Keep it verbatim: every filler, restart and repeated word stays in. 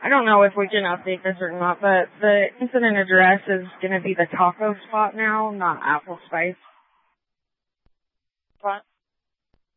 I don't know if we can update this or not, but the incident address is going to be the taco spot now, not Apple Spice spot.